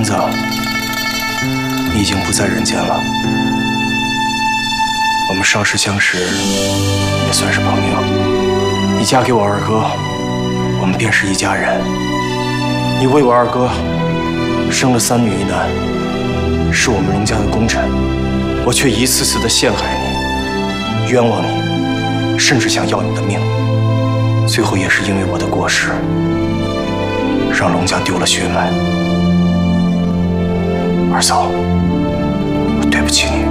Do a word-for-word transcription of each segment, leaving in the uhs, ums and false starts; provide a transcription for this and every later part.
子，你已经不在人间了。我们稍时相识，也算是朋友。你嫁给我二哥，我们便是一家人。你为我二哥生了三女一男，是我们龙家的功臣，我却一次次的陷害你，冤枉你，甚至想要你的命。最后也是因为我的过失，让龙家丢了血脉。二嫂，我对不起你。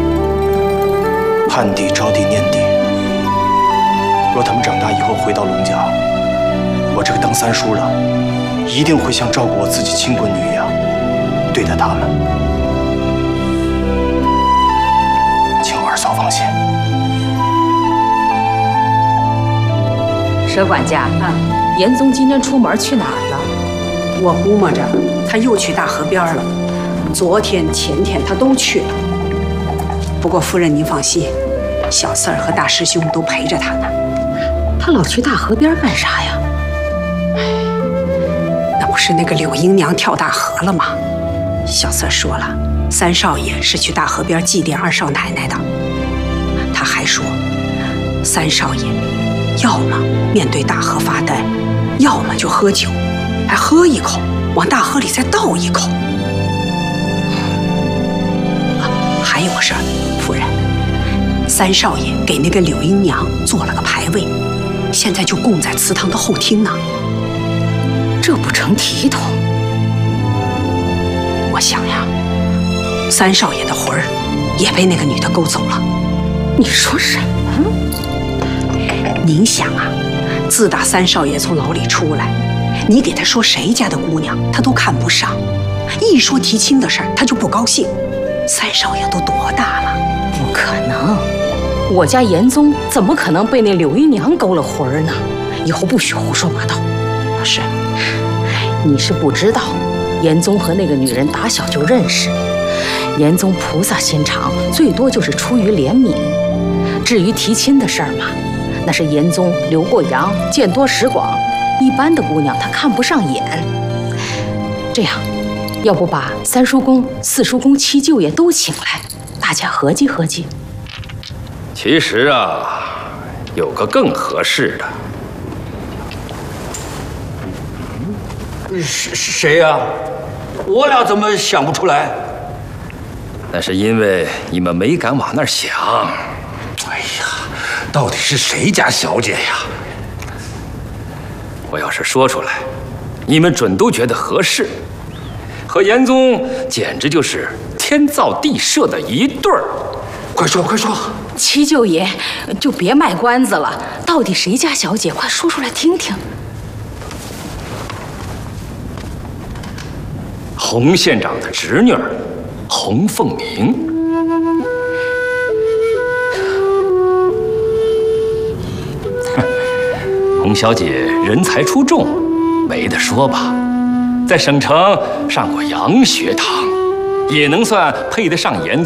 盼地、招娣、念地，若他们长大以后回到龙家，我这个当三叔的一定会像照顾我自己亲闺女一样对待他们。请二嫂放心。 佘管家，啊，严宗今天出门去哪儿了？ 我估摸着他又去大河边了。昨天、前天他都去了。不过夫人您放心，小四儿和大师兄都陪着他呢。 他老去大河边干啥呀？ 那不是那个柳英娘跳大河了吗？小四儿说了，三少爷是去大河边祭奠二少奶奶的。他还说，三少爷要么面对大河发呆，要么就喝酒，还喝一口，往大河里再倒一口。啊，还有个事儿，夫人，三少爷给那个柳英娘做了个牌位，现在就供在祠堂的后厅呢。 这不成体统。 我想呀，三少爷的魂儿也被那个女的勾走了。 你说什么？ 您想啊，自打三少爷从牢里出来，你给他说谁家的姑娘，他都看不上；一说提亲的事儿，他就不高兴。三少爷都多大了？ 不可能，我家严宗怎么可能被那柳姨娘勾了魂儿呢？以后不许胡说八道。 是， 你是不知道，严宗和那个女人打小就认识。严宗菩萨心肠，最多就是出于怜悯。至于提亲的事儿嘛，那是严宗留过洋，见多识广，一般的姑娘他看不上眼。这样，要不把三叔公、四叔公、七舅爷都请来，大家合计合计。 其实啊，有个更合适的。 是谁呀？我俩怎么想不出来？ 那是因为你们没敢往那儿想。 哎呀，到底是谁家小姐呀？ 我要是说出来，你们准都觉得合适。和严宗简直就是天造地设的一对儿。 快说，快说！ 七舅爷，就别卖关子了，到底谁家小姐？快说出来听听。 洪县长的侄女儿，洪凤鸣。洪小姐人才出众，没得说吧？在省城上过洋学堂，也能算配得上严